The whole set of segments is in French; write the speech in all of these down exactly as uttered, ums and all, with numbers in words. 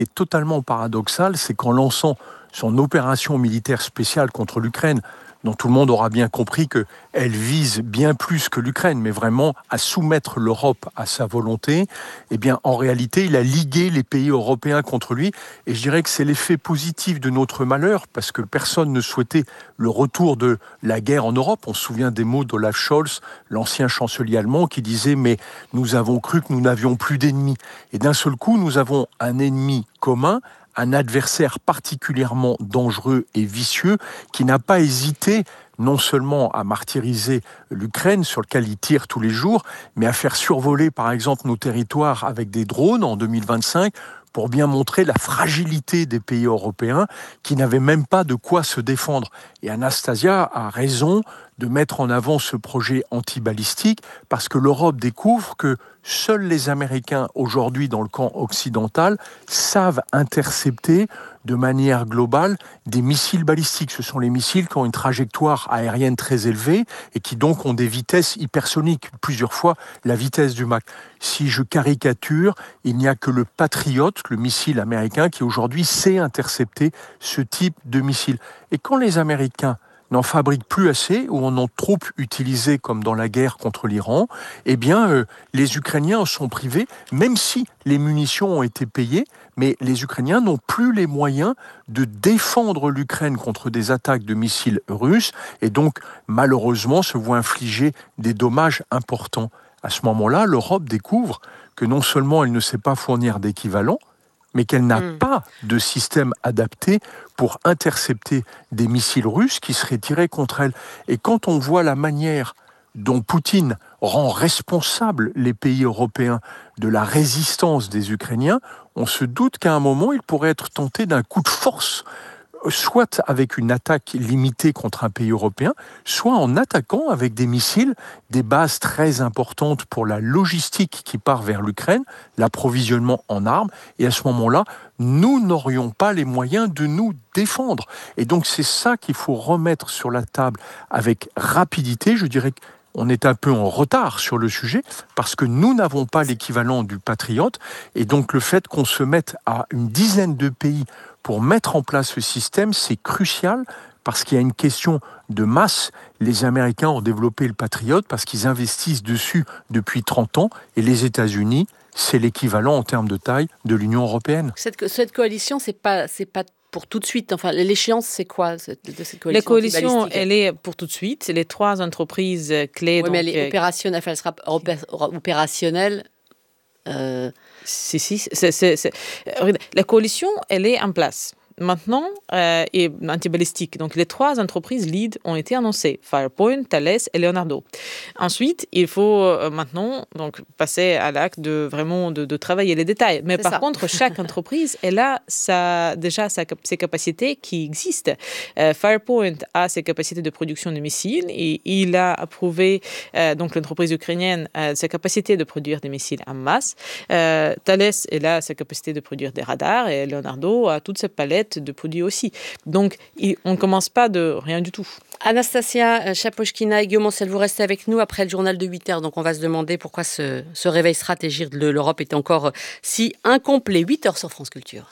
est totalement paradoxal, c'est qu'en lançant son opération militaire spéciale contre l'Ukraine, dont tout le monde aura bien compris qu'elle vise bien plus que l'Ukraine, mais vraiment à soumettre l'Europe à sa volonté, eh bien, en réalité, il a ligué les pays européens contre lui. Et je dirais que c'est l'effet positif de notre malheur, parce que personne ne souhaitait le retour de la guerre en Europe. On se souvient des mots d'Olaf Scholz, l'ancien chancelier allemand, qui disait « Mais nous avons cru que nous n'avions plus d'ennemis ». Et d'un seul coup, nous avons un ennemi commun, un adversaire particulièrement dangereux et vicieux qui n'a pas hésité non seulement à martyriser l'Ukraine sur lequel il tire tous les jours, mais à faire survoler par exemple nos territoires avec des drones en deux mille vingt-cinq pour bien montrer la fragilité des pays européens qui n'avaient même pas de quoi se défendre. Et Anastasia a raison de mettre en avant ce projet anti-balistique parce que l'Europe découvre que seuls les Américains aujourd'hui dans le camp occidental savent intercepter de manière globale des missiles balistiques. Ce sont les missiles qui ont une trajectoire aérienne très élevée et qui donc ont des vitesses hypersoniques, plusieurs fois la vitesse du Mach. Si je caricature, il n'y a que le Patriot, le missile américain, qui aujourd'hui sait intercepter ce type de missile. Et quand les Américains n'en fabriquent plus assez ou en ont trop utilisé comme dans la guerre contre l'Iran, eh bien, euh, les Ukrainiens en sont privés, même si les munitions ont été payées, mais les Ukrainiens n'ont plus les moyens de défendre l'Ukraine contre des attaques de missiles russes et donc, malheureusement, se voient infliger des dommages importants. À ce moment-là, l'Europe découvre que non seulement elle ne sait pas fournir d'équivalent, mais qu'elle n'a mmh. pas de système adapté pour intercepter des missiles russes qui seraient tirés contre elle. Et quand on voit la manière dont Poutine rend responsables les pays européens de la résistance des Ukrainiens, on se doute qu'à un moment, il pourrait être tenté d'un coup de force, soit avec une attaque limitée contre un pays européen, soit en attaquant avec des missiles des bases très importantes pour la logistique qui part vers l'Ukraine, l'approvisionnement en armes, et à ce moment-là, nous n'aurions pas les moyens de nous défendre. Et donc c'est ça qu'il faut remettre sur la table avec rapidité. Je dirais qu'on est un peu en retard sur le sujet parce que nous n'avons pas l'équivalent du Patriot, et donc le fait qu'on se mette à une dizaine de pays pour mettre en place ce système, c'est crucial parce qu'il y a une question de masse. Les Américains ont développé le Patriot parce qu'ils investissent dessus depuis trente ans et les États-Unis, c'est l'équivalent en termes de taille de l'Union européenne. Cette, cette coalition, c'est pas, c'est pas pour tout de suite. Enfin, l'échéance, c'est quoi de cette coalition? La coalition, elle est pour tout de suite. C'est les trois entreprises clés. Oui, donc, mais elle est opérationnelle. Enfin, elle sera opérationnelle. Euh... Si, si, c'est, c'est, c'est... La coalition, elle est en place. Maintenant, euh, et antibalistique. Donc, les trois entreprises lead ont été annoncées. Firepoint, Thales et Leonardo. Ensuite, il faut euh, maintenant donc, passer à l'acte de vraiment de, de travailler les détails. Mais c'est par ça. Contre, chaque entreprise, elle a sa, déjà sa, ses capacités qui existent. Euh, Firepoint a ses capacités de production de missiles et il a approuvé, euh, donc l'entreprise ukrainienne, euh, sa capacité de produire des missiles en masse. Euh, Thales, elle a sa capacité de produire des radars et Leonardo a toute sa palette de produits aussi. Donc, on ne commence pas de rien du tout. Anastasia Chapochkina et Guillaume Ancel, vous restez avec nous après le journal de huit heures. Donc, on va se demander pourquoi ce, ce réveil stratégique de l'Europe est encore si incomplet. huit heures sur France Culture.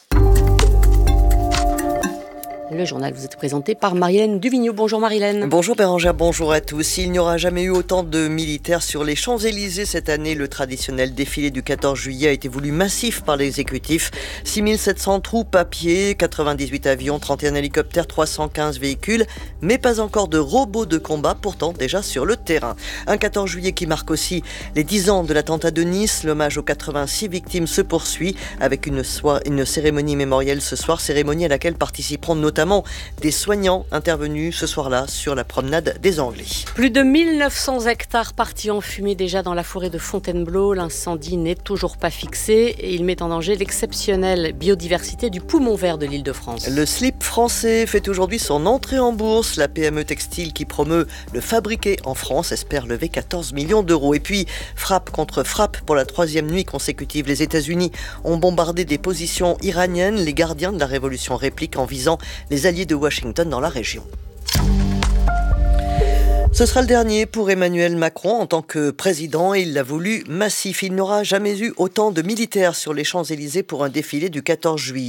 Le journal vous est présenté par Marilène Duvigneau. Bonjour Marilène. Bonjour Bérangère, bonjour à tous. Il n'y aura jamais eu autant de militaires sur les Champs-Élysées cette année. Le traditionnel défilé du quatorze juillet a été voulu massif par l'exécutif. six mille sept cents troupes à pied, quatre-vingt-dix-huit avions, trente et un hélicoptères, trois cent quinze véhicules, mais pas encore de robots de combat, pourtant déjà sur le terrain. Un quatorze juillet qui marque aussi les dix ans de l'attentat de Nice. L'hommage aux quatre-vingt-six victimes se poursuit avec une, so- une cérémonie mémorielle ce soir, cérémonie à laquelle participeront notamment notamment des soignants intervenus ce soir-là sur la promenade des Anglais. Plus de mille neuf cents hectares partis en fumée déjà dans la forêt de Fontainebleau. L'incendie n'est toujours pas fixé et il met en danger l'exceptionnelle biodiversité du poumon vert de l'Île-de-France. Le slip français fait aujourd'hui son entrée en bourse. La P M E textile qui promeut le fabriqué en France espère lever quatorze millions d'euros. Et puis, frappe contre frappe pour la troisième nuit consécutive. Les États-Unis ont bombardé des positions iraniennes. Les gardiens de la révolution répliquent en visant les alliés de Washington dans la région. Ce sera le dernier pour Emmanuel Macron en tant que président. Il l'a voulu massif. Il n'aura jamais eu autant de militaires sur les Champs-Élysées pour un défilé du quatorze juillet.